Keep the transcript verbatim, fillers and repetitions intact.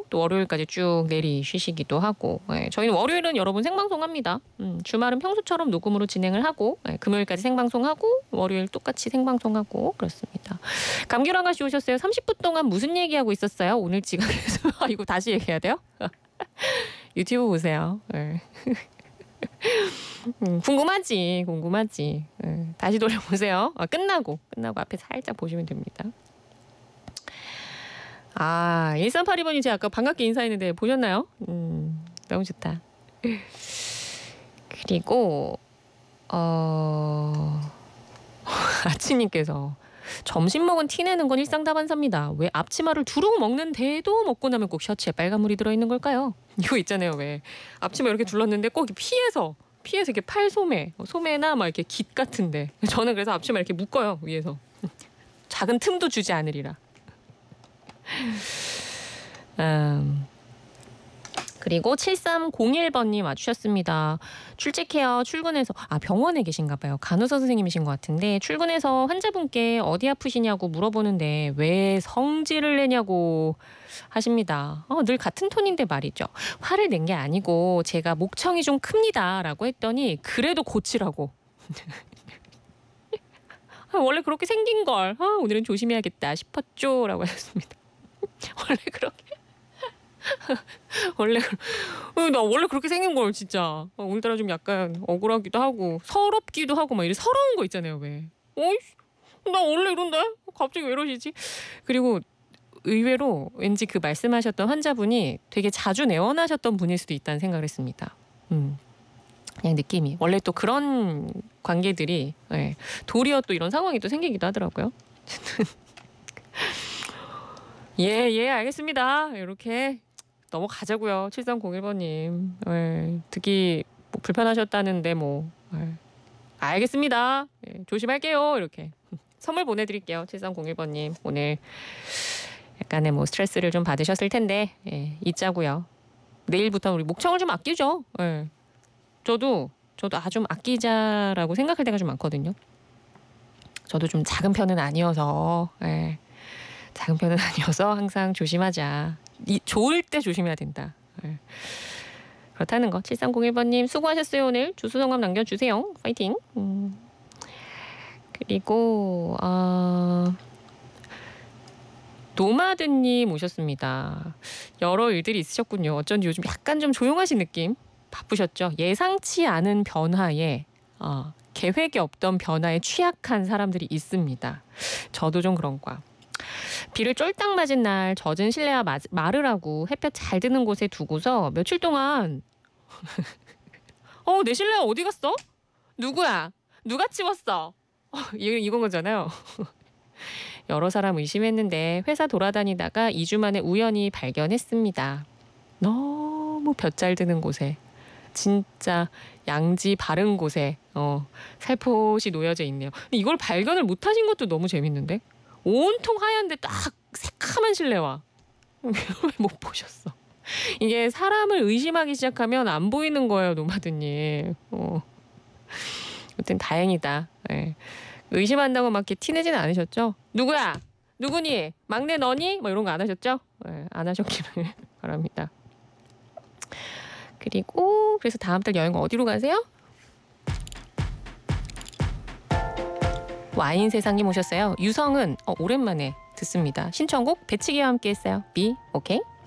또 월요일까지 쭉 내리쉬시기도 하고. 예, 저희는 월요일은 여러분 생방송합니다. 음, 주말은 평소처럼 녹음으로 진행을 하고 예, 금요일까지 생방송하고 월요일 똑같이 생방송하고 그렇습니다. 감귤한가 씨 오셨어요. 삼십 분 동안 무슨 얘기하고 있었어요? 오늘 지각해서. 아, 이거 다시 얘기해야 돼요? 유튜브 보세요. 예. 음, 궁금하지, 궁금하지. 예, 다시 돌려보세요. 아, 끝나고, 끝나고 앞에 살짝 보시면 됩니다. 아, 일삼팔이 번이 제가 아까 반갑게 인사했는데 보셨나요? 음, 너무 좋다. 그리고 어... 아치님께서 점심 먹은 티 내는 건 일상다반사입니다. 왜 앞치마를 두르고 먹는데도 먹고 나면 꼭 셔츠에 빨간물이 들어있는 걸까요? 이거 있잖아요. 왜 앞치마 이렇게 둘렀는데 꼭 피해서 피해서 이렇게 팔 소매, 소매나 막 이렇게 깃 같은데 저는 그래서 앞치마 이렇게 묶어요 위에서. 작은 틈도 주지 않으리라. 음, 그리고 칠삼공일 번님 와주셨습니다. 출첵해요. 출근해서 아 병원에 계신가 봐요. 간호사 선생님이신 것 같은데 출근해서 환자분께 어디 아프시냐고 물어보는데 왜 성질을 내냐고 하십니다. 어, 늘 같은 톤인데 말이죠. 화를 낸 게 아니고 제가 목청이 좀 큽니다 라고 했더니 그래도 고치라고. 아, 원래 그렇게 생긴 걸 아, 오늘은 조심해야겠다 싶었죠 라고 하셨습니다. 원래 그렇게 원래 어, 나 원래 그렇게 생긴 걸 진짜 어, 오늘따라 좀 약간 억울하기도 하고 서럽기도 하고 막 이런 서러운 거 있잖아요. 왜 어이씨 나 원래 이런데 갑자기 왜 이러시지. 그리고 의외로 왠지 그 말씀하셨던 환자분이 되게 자주 내원하셨던 분일 수도 있다는 생각을 했습니다. 음. 그냥 느낌이 원래 또 그런 관계들이 예, 도리어 또 이런 상황이 또 생기기도 하더라고요. 예, 예, 알겠습니다. 이렇게 넘어가자고요. 칠삼공일 번님. 예, 듣기 뭐 불편하셨다는데 뭐 예, 알겠습니다. 예, 조심할게요. 이렇게 선물 보내드릴게요. 칠삼공일 번님. 오늘 약간의 뭐 스트레스를 좀 받으셨을 텐데 예, 잊자고요. 내일부터 우리 목청을 좀 아끼죠. 예. 저도 저도 아 좀 아끼자라고 생각할 때가 좀 많거든요. 저도 좀 작은 편은 아니어서 예. 작은 편은 아니어서 항상 조심하자. 이, 좋을 때 조심해야 된다. 네. 그렇다는 거. 칠삼공일 번님 수고하셨어요. 오늘 주소 성함 남겨주세요. 파이팅. 음. 그리고 어... 노마드님 오셨습니다. 여러 일들이 있으셨군요. 어쩐지 요즘 약간 좀 조용하신 느낌. 바쁘셨죠. 예상치 않은 변화에 어, 계획이 없던 변화에 취약한 사람들이 있습니다. 저도 좀 그런 거야. 비를 쫄딱 맞은 날 젖은 실내화 마, 말을 하고 햇볕 잘 드는 곳에 두고서 며칠 동안 어, 내 실내화 어디 갔어? 누구야? 누가 치웠어? 어, 이, 이건 거잖아요. 여러 사람 의심했는데 회사 돌아다니다가 이 주 만에 우연히 발견했습니다. 너무 볕 잘 드는 곳에 진짜 양지 바른 곳에 어, 살포시 놓여져 있네요. 근데 이걸 발견을 못하신 것도 너무 재밌는데 온통 하얀데 딱 새카만 실내화. 왜 못 보셨어? 이게 사람을 의심하기 시작하면 안 보이는 거예요, 노마드님. 어. 아무튼 다행이다. 네. 의심한다고 막 이렇게 티내지는 않으셨죠? 누구야? 누구니? 막내 너니? 뭐 이런 거 안 하셨죠? 네, 안 하셨기를 바랍니다. 그리고 그래서 다음 달 여행 어디로 가세요? 와인 세상님 오셨어요. 유성은 어, 오랜만에 듣습니다. 신청곡 배치기와 함께 했어요. 비 오케이?